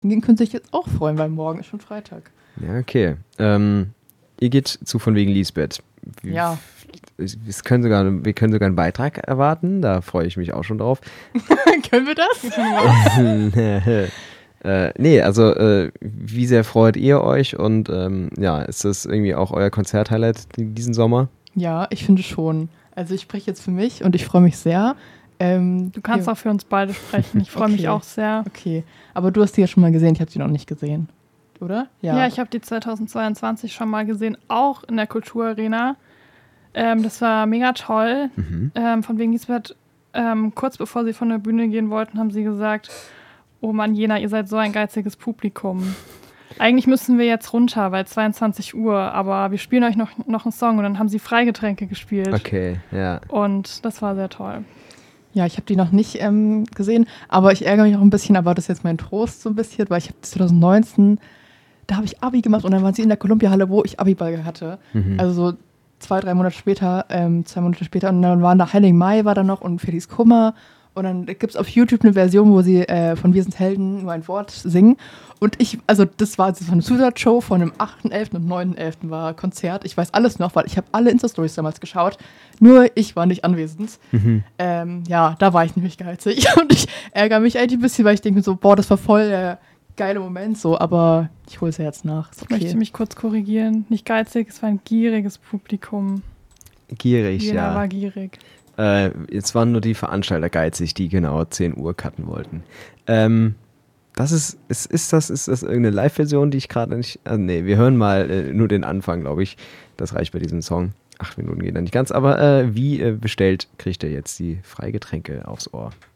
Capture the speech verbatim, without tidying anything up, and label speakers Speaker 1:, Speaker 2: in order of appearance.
Speaker 1: Den können sich jetzt auch freuen, weil morgen ist schon Freitag.
Speaker 2: Ja, okay. Ähm, ihr geht zu von wegen Lisbeth. Wie,
Speaker 1: Ja.
Speaker 2: Wir können, sogar, wir können sogar einen Beitrag erwarten, da freue ich mich auch schon drauf.
Speaker 1: Können wir das?
Speaker 2: äh, nee, also äh, wie sehr freut ihr euch und ähm, ja, ist das irgendwie auch euer Konzert-Highlight diesen Sommer?
Speaker 1: Ja, ich finde schon. Also ich spreche jetzt für mich und ich freue mich sehr. Ähm,
Speaker 3: du kannst
Speaker 1: ja.
Speaker 3: auch für uns beide sprechen, ich freue
Speaker 1: okay.
Speaker 3: mich auch sehr.
Speaker 1: Okay, aber du hast die ja schon mal gesehen, ich habe die noch nicht gesehen, oder?
Speaker 3: Ja, ja ich habe die zweitausendzweiundzwanzig schon mal gesehen, auch in der Kulturarena. Ähm, das war mega toll. Mhm. Ähm, von wegen Lisbeth, ähm, kurz bevor sie von der Bühne gehen wollten, haben sie gesagt, oh Mann, Jena, ihr seid so ein geiziges Publikum. Eigentlich müssen wir jetzt runter, weil zweiundzwanzig Uhr, aber wir spielen euch noch, noch einen Song und dann haben sie Freigetränke gespielt.
Speaker 2: Okay, ja.
Speaker 3: Und das war sehr toll.
Speaker 1: Ja, ich habe die noch nicht ähm, gesehen, aber ich ärgere mich auch ein bisschen, aber das ist jetzt mein Trost so ein bisschen, weil ich habe zwanzig neunzehn, da habe ich Abi gemacht und dann waren sie in der Olympiahalle, wo ich Abiball hatte. Mhm. Also so zwei, drei Monate später, ähm, zwei Monate später und dann waren da Heiligen Mai war da noch und Felix Kummer und dann gibt es auf YouTube eine Version, wo sie äh, von Wir sind Helden nur ein Wort singen und ich, also das war so eine Zusatzshow von dem achten elften und neunten elften war Konzert, ich weiß alles noch, weil ich habe alle Insta-Stories damals geschaut, nur ich war nicht anwesend. Mhm. Ähm, ja, da war ich nämlich geizig und ich ärgere mich eigentlich ein bisschen, weil ich denke mir so, boah, das war voll der geile Moment so, aber ich hole es ja jetzt nach.
Speaker 3: Okay. Ich möchte mich kurz korrigieren. Nicht geizig, es war ein gieriges Publikum.
Speaker 2: Gierig,
Speaker 3: Jeder
Speaker 2: ja.
Speaker 3: war gierig.
Speaker 2: Äh, jetzt waren nur die Veranstalter geizig, die genau zehn Uhr cutten wollten. Ähm, das ist, ist, ist das, ist das irgendeine Live-Version, die ich gerade nicht, also nee, wir hören mal äh, nur den Anfang, glaube ich. Das reicht bei diesem Song. Acht Minuten geht da nicht ganz, aber äh, wie äh, bestellt kriegt er jetzt die Freigetränke aufs Ohr?